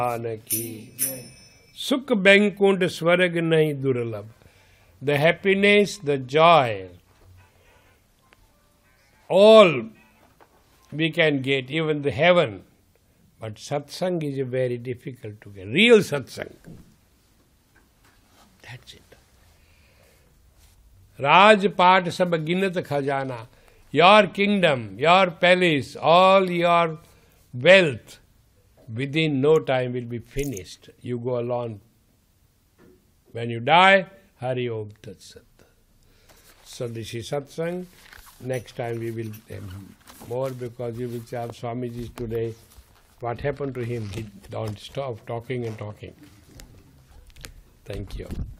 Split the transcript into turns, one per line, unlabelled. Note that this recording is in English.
की सुख बैंकुंठ स्वर्ग नहीं दुर्लभ. The happiness, the joy, all we can get, even the heaven. But satsang is very difficult to get. Real satsang. That's it. Rajpat sab ginat khajana. Your kingdom, your palace, all your wealth, within no time will be finished. You go alone. When you die, Hari Om Tat Sat. So this is satsang. Next time we will more, because you will say, Swamiji today, what happened to him? He don't stop talking and talking. Thank you.